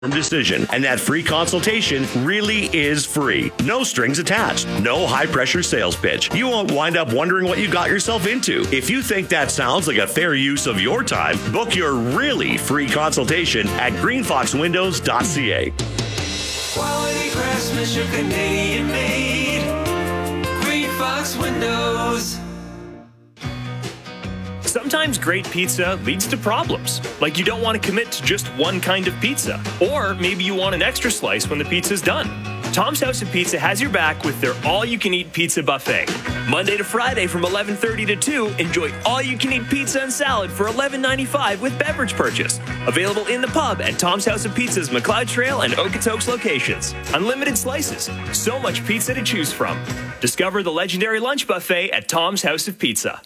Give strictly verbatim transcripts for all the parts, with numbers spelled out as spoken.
decision, and that free consultation really is free. No strings attached. No high-pressure sales pitch. You won't wind up wondering what you got yourself into. If you think that sounds like a fair use of your time, book your really free consultation at green fox windows dot c a. Quality craftsmanship, Canadian made. Green Fox Windows. Sometimes great pizza leads to problems, like you don't want to commit to just one kind of pizza, or maybe you want an extra slice when the pizza's done. Tom's House of Pizza has your back with their all-you-can-eat pizza buffet. Monday to Friday from eleven thirty to two, enjoy all-you-can-eat pizza and salad for eleven ninety-five with beverage purchase. Available in the pub at Tom's House of Pizza's McLeod Trail and Okotoks locations. Unlimited slices, so much pizza to choose from. Discover the legendary lunch buffet at Tom's House of Pizza.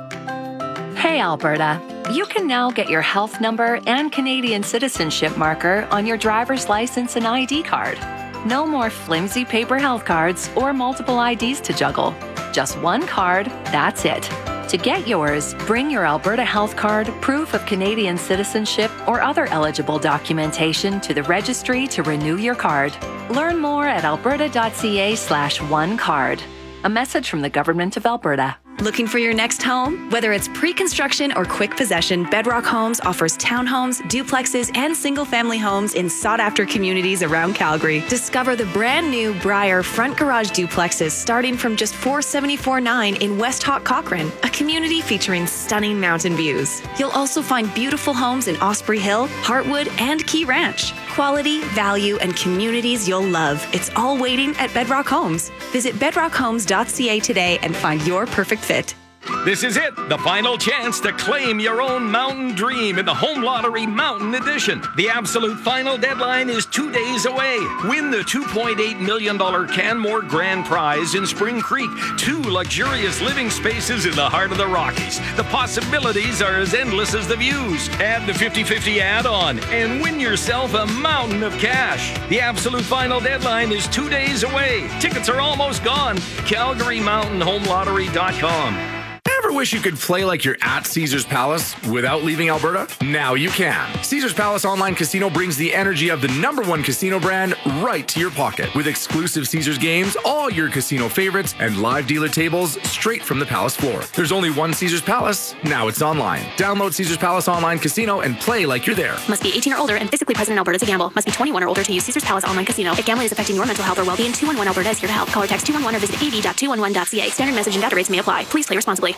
Hey Alberta, you can now get your health number and Canadian citizenship marker on your driver's license and I D card. No more flimsy paper health cards or multiple I Ds to juggle. Just one card, that's it. To get yours, bring your Alberta Health Card, proof of Canadian citizenship, or other eligible documentation to the registry to renew your card. Learn more at alberta.ca slash one card. A message from the Government of Alberta. Looking for your next home? Whether it's pre-construction or quick possession, Bedrock Homes offers townhomes, duplexes, and single-family homes in sought-after communities around Calgary. Discover the brand-new Briar front garage duplexes starting from just four hundred seventy-four dollars and ninety-nine cents in West Hawk Cochrane, a community featuring stunning mountain views. You'll also find beautiful homes in Osprey Hill, Heartwood, and Key Ranch. Quality, value, and communities you'll love. It's all waiting at Bedrock Homes. Visit bedrock homes dot c a today and find your perfect fit. This is it, the final chance to claim your own mountain dream in the Home Lottery Mountain Edition. The absolute final deadline is two days away. Win the two point eight million dollars Canmore Grand Prize in Spring Creek, two luxurious living spaces in the heart of the Rockies. The possibilities are as endless as the views. Add the fifty fifty add-on and win yourself a mountain of cash. The absolute final deadline is two days away. Tickets are almost gone. Calgary Mountain Home Lottery dot com. Ever wish you could play like you're at Caesars Palace without leaving Alberta? Now you can. Caesars Palace Online Casino brings the energy of the number one casino brand right to your pocket. With exclusive Caesars games, all your casino favorites, and live dealer tables straight from the Palace floor. There's only one Caesars Palace. Now it's online. Download Caesars Palace Online Casino and play like you're there. Must be eighteen or older and physically present in Alberta to gamble. Must be twenty-one or older to use Caesars Palace Online Casino. If gambling is affecting your mental health or well-being, two one one Alberta is here to help. Call or text two one one or visit a v dot two one one dot c a. Standard message and data rates may apply. Please play responsibly.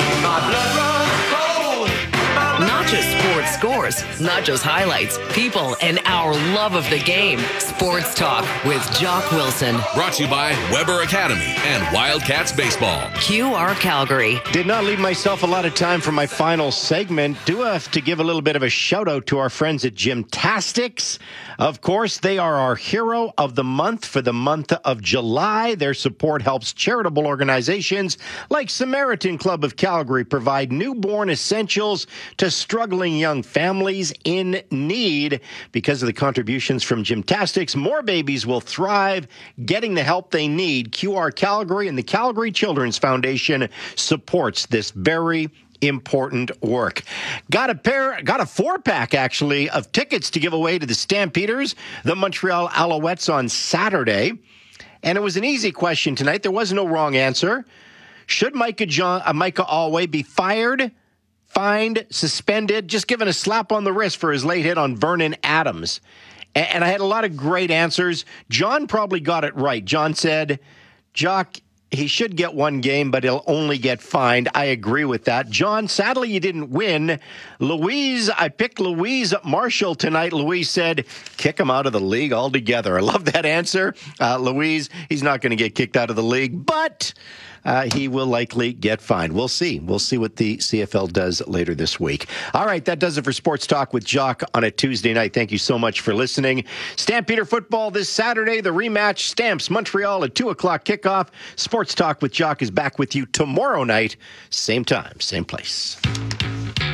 Not just sports scores, not just highlights, people, and our love of the game. Sports Talk with Jock Wilson. Brought to you by Weber Academy and Wildcats Baseball. Q R Calgary. Did not leave myself a lot of time for my final segment. Do have to give a little bit of a shout out to our friends at Gymtastics. Of course, they are our hero of the month for the month of July. Their support helps charitable organizations like Samaritan Club of Calgary provide newborn essentials to struggling young families in need. Because of the contributions from Gymtastics, more babies will thrive getting the help they need. Q R Calgary and the Calgary Children's Foundation supports this very important work. Got a pair, got a four-pack, actually, of tickets to give away to the Stampeders, the Montreal Alouettes on Saturday. And it was an easy question tonight. There was no wrong answer. Should Micah, John, uh, Micah Alway be fired, fined, suspended, just given a slap on the wrist for his late hit on Vernon Adams? And, and I had a lot of great answers. John probably got it right. John said, Jock, he should get one game, but he'll only get fined. I agree with that. John, sadly, you didn't win. Louise, I picked Louise Marshall tonight. Louise said, kick him out of the league altogether. I love that answer. Uh, Louise, he's not going to get kicked out of the league, but uh, he will likely get fined. We'll see. We'll see what the C F L does later this week. All right, that does it for Sports Talk with Jock on a Tuesday night. Thank you so much for listening. Stampeder football this Saturday, the rematch, Stamps Montreal at two o'clock kickoff. Sports Talk with Jock is back with you tomorrow night, same time, same place.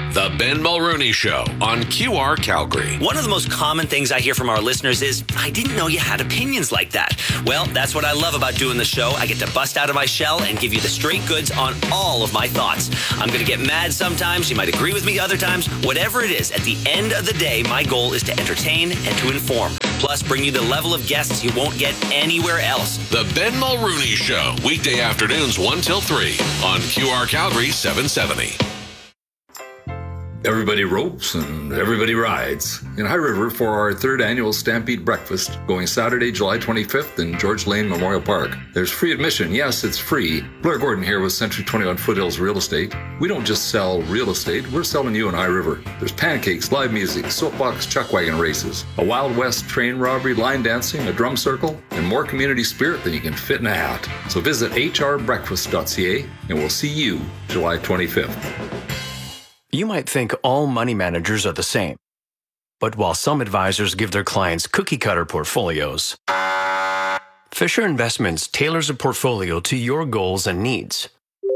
The Ben Mulrooney Show on Q R Calgary. One of the most common things I hear from our listeners is, I didn't know you had opinions like that. Well, that's what I love about doing the show. I get to bust out of my shell and give you the straight goods on all of my thoughts. I'm going to get mad sometimes. You might agree with me other times. Whatever it is, at the end of the day, my goal is to entertain and to inform. Plus, bring you the level of guests you won't get anywhere else. The Ben Mulrooney Show, weekday afternoons one till three on Q R Calgary seven seventy. Everybody ropes and everybody rides. In High River for our third annual Stampede Breakfast, going Saturday, July twenty-fifth in George Lane Memorial Park. There's free admission. Yes, it's free. Blair Gordon here with Century twenty-one Foothills Real Estate. We don't just sell real estate, we're selling you in High River. There's pancakes, live music, soapbox chuck wagon races, a Wild West train robbery, line dancing, a drum circle, and more community spirit than you can fit in a hat. So visit h r breakfast dot c a and we'll see you July twenty-fifth. You might think all money managers are the same. But while some advisors give their clients cookie-cutter portfolios, Fisher Investments tailors a portfolio to your goals and needs.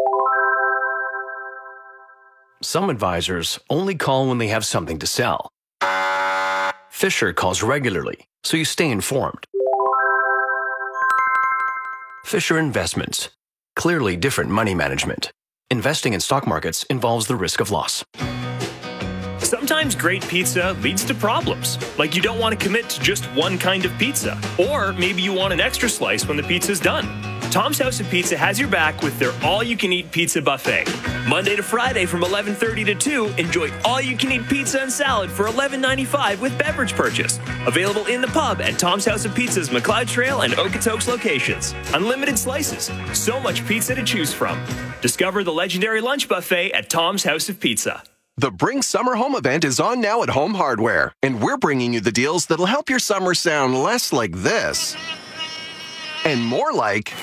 Some advisors only call when they have something to sell. Fisher calls regularly, so you stay informed. Fisher Investments. Clearly different money management. Investing in stock markets involves the risk of loss. Sometimes great pizza leads to problems, like you don't want to commit to just one kind of pizza, or maybe you want an extra slice when the pizza's done. Tom's House of Pizza has your back with their all-you-can-eat pizza buffet. Monday to Friday from eleven thirty to two, enjoy all-you-can-eat pizza and salad for eleven ninety-five with beverage purchase. Available in the pub at Tom's House of Pizza's McLeod Trail and Okotoks locations. Unlimited slices, so much pizza to choose from. Discover the legendary lunch buffet at Tom's House of Pizza. The Bring Summer Home event is on now at Home Hardware, and we're bringing you the deals that'll help your summer sound less like this and more like...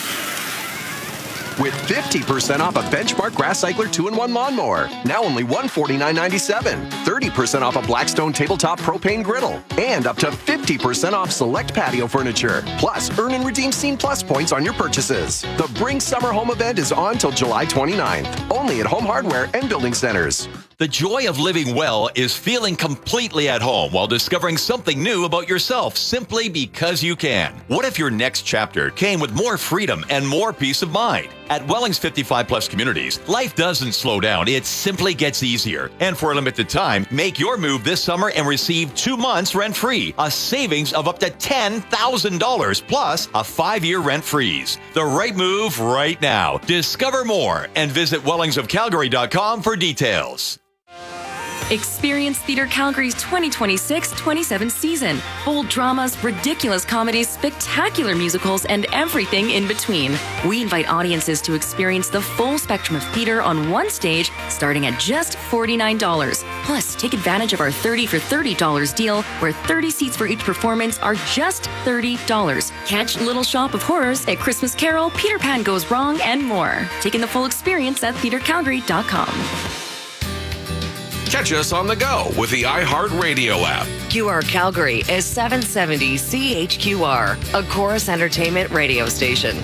With fifty percent off a Benchmark Grass Cycler two in one lawnmower, now only one hundred forty-nine ninety-seven. thirty percent off a Blackstone tabletop propane griddle, and up to fifty percent off select patio furniture. Plus, earn and redeem Scene Plus points on your purchases. The Bring Summer Home event is on till July twenty-ninth, only at Home Hardware and Building Centers. The joy of living well is feeling completely at home while discovering something new about yourself simply because you can. What if your next chapter came with more freedom and more peace of mind? At Welling's fifty-five plus communities, life doesn't slow down, it simply gets easier. And for a limited time, make your move this summer and receive two months rent-free, a savings of up to ten thousand dollars, plus a five-year rent freeze. The right move right now. Discover more and visit wellings of calgary dot com for details. Experience Theatre Calgary's twenty twenty-six twenty-seven season. Bold dramas, ridiculous comedies, spectacular musicals, and everything in between. We invite audiences to experience the full spectrum of theatre on one stage, starting at just forty-nine dollars. Plus, take advantage of our thirty for thirty dollars deal, where thirty seats for each performance are just thirty dollars. Catch Little Shop of Horrors, A Christmas Carol, Peter Pan Goes Wrong, and more. Taking the full experience at theatre calgary dot com. Catch us on the go with the iHeartRadio app. Q R Calgary is seven seventy C H Q R, a Chorus Entertainment radio station.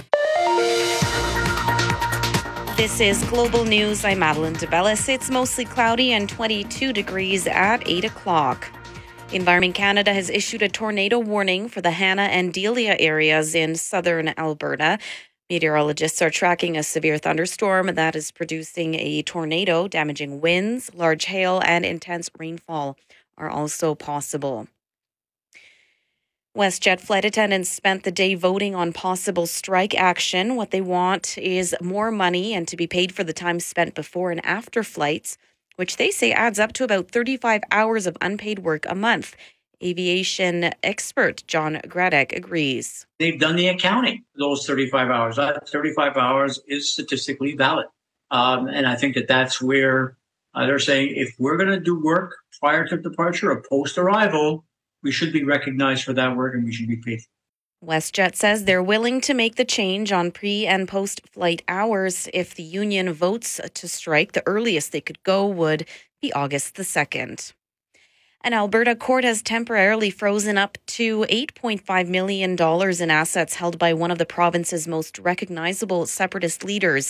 This is Global News. I'm Madeline DeBellis. It's mostly cloudy and twenty-two degrees at eight o'clock. Environment Canada has issued a tornado warning for the Hanna and Delia areas in southern Alberta. Meteorologists are tracking a severe thunderstorm that is producing a tornado. Damaging winds, large hail, and intense rainfall are also possible. WestJet flight attendants spent the day voting on possible strike action. What they want is more money and to be paid for the time spent before and after flights, which they say adds up to about thirty-five hours of unpaid work a month. Aviation expert John Gradek agrees. They've done the accounting, those thirty-five hours. That thirty-five hours is statistically valid. Um, and I think that that's where uh, they're saying if we're going to do work prior to departure or post-arrival, we should be recognized for that work and we should be paid. WestJet says they're willing to make the change on pre- and post-flight hours if the union votes to strike. The earliest they could go would be August the second. An Alberta court has temporarily frozen up to eight point five million dollars in assets held by one of the province's most recognizable separatist leaders.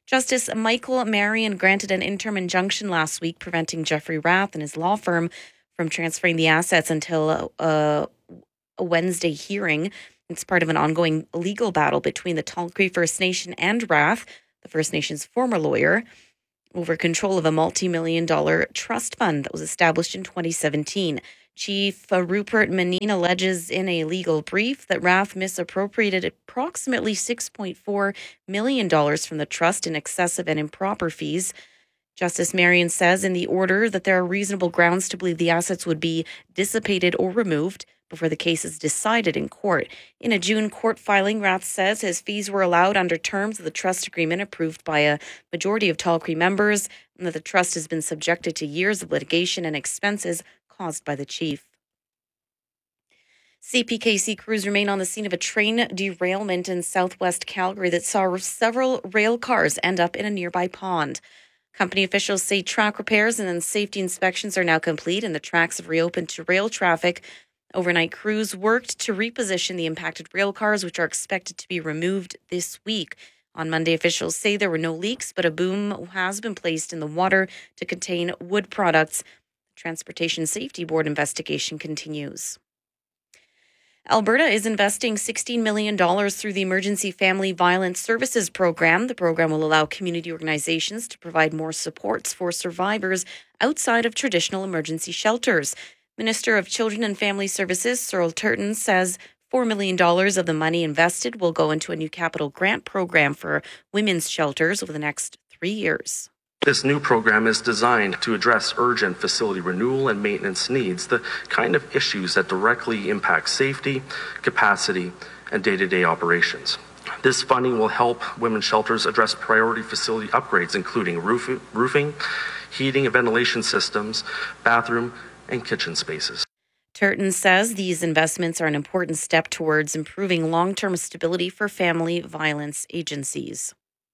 Justice Michael Marion granted an interim injunction last week preventing Jeffrey Rath and his law firm from transferring the assets until uh, a Wednesday hearing. It's part of an ongoing legal battle between the Tall Cree First Nation and Rath, the First Nation's former lawyer, over control of a multi-million dollar trust fund that was established in twenty seventeen. Chief uh, Rupert Manine alleges in a legal brief that Rath misappropriated approximately six point four million dollars from the trust in excessive and improper fees. Justice Marion says in the order that there are reasonable grounds to believe the assets would be dissipated or removed before the case is decided in court. In a June court filing, Rath says his fees were allowed under terms of the trust agreement approved by a majority of Tall Cree members, and that the trust has been subjected to years of litigation and expenses caused by the chief. C P K C crews remain on the scene of a train derailment in southwest Calgary that saw several rail cars end up in a nearby pond. Company officials say track repairs and safety inspections are now complete and the tracks have reopened to rail traffic. Overnight crews worked to reposition the impacted rail cars, which are expected to be removed this week. On Monday, officials say there were no leaks, but a boom has been placed in the water to contain wood products. Transportation Safety Board investigation continues. Alberta is investing sixteen million dollars through the Emergency Family Violence Services Program. The program will allow community organizations to provide more supports for survivors outside of traditional emergency shelters. Minister of Children and Family Services, Cyril Turton, says four million dollars of the money invested will go into a new capital grant program for women's shelters over the next three years. This new program is designed to address urgent facility renewal and maintenance needs, the kind of issues that directly impact safety, capacity, and day-to-day operations. This funding will help women's shelters address priority facility upgrades, including roof, roofing, heating and ventilation systems, bathroom, and kitchen spaces. Turton says these investments are an important step towards improving long-term stability for family violence agencies.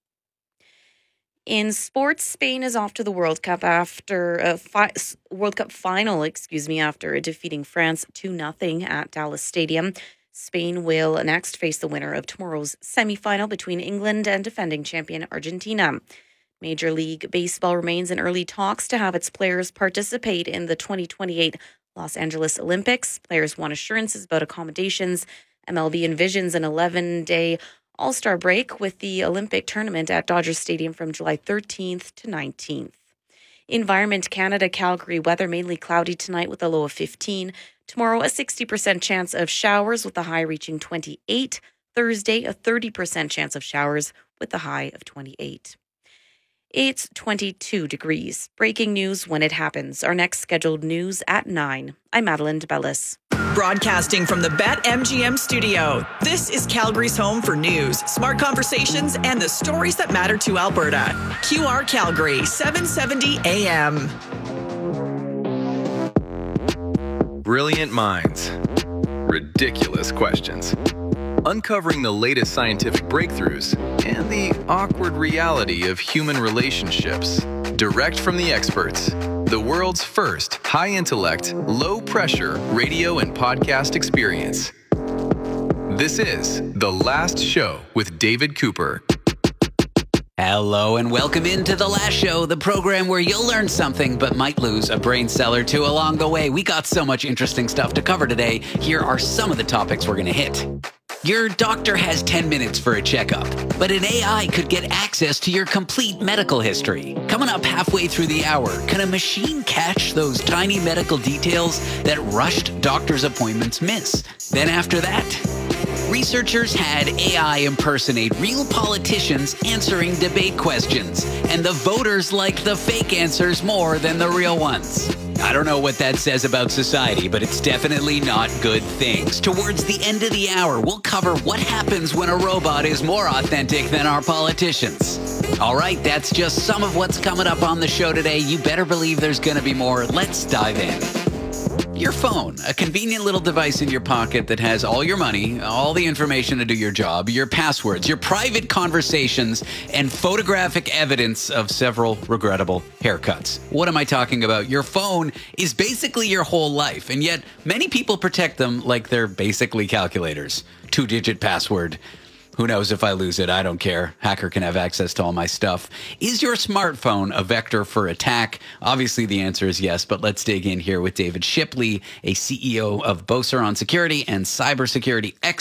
In sports, Spain is off to the World Cup after a fi- World Cup final, excuse me, after defeating France two nothing at Dallas Stadium. Spain will next face the winner of tomorrow's semifinal between England and defending champion Argentina. Major League Baseball remains in early talks to have its players participate in the twenty twenty-eight Los Angeles Olympics. Players want assurances about accommodations. M L B envisions an eleven-day All-Star break with the Olympic tournament at Dodger Stadium from July thirteenth to nineteenth. Environment Canada, Calgary weather mainly cloudy tonight with a low of fifteen. Tomorrow, a sixty percent chance of showers with a high reaching twenty-eight. Thursday, a thirty percent chance of showers with a high of twenty-eight. It's twenty-two degrees. Breaking news when it happens. Our next scheduled news at nine. I'm Madeline DeBellis. Broadcasting from the BetMGM studio, this is Calgary's home for news, smart conversations, and the stories that matter to Alberta. Q R Calgary, seven seventy A M. Brilliant minds. Ridiculous questions. Uncovering the latest scientific breakthroughs and the awkward reality of human relationships. Direct from the experts. The world's first high-intellect, low-pressure radio and podcast experience. This is The Last Show with David Cooper. Hello and welcome into The Last Show, the program where you'll learn something but might lose a brain cell or two along the way. We got so much interesting stuff to cover today. Here are some of the topics we're going to hit. Your doctor has ten minutes for a checkup, but an A I could get access to your complete medical history. Coming up halfway through the hour, can a machine catch those tiny medical details that rushed doctor's appointments miss? Then after that, researchers had A I impersonate real politicians answering debate questions, and the voters liked the fake answers more than the real ones. I don't know what that says about society, but it's definitely not good things. Towards the end of the hour, we'll cover what happens when a robot is more authentic than our politicians. All right, that's just some of what's coming up on the show today. You better believe there's going to be more. Let's dive in. Your phone, a convenient little device in your pocket that has all your money, all the information to do your job, your passwords, your private conversations, and photographic evidence of several regrettable haircuts. What am I talking about? Your phone is basically your whole life, and yet many people protect them like they're basically calculators. Two-digit password. Who knows if I lose it? I don't care. Hacker can have access to all my stuff. Is your smartphone a vector for attack? Obviously, the answer is yes, but let's dig in here with David Shipley, a C E O of Beauceron Security and cybersecurity expert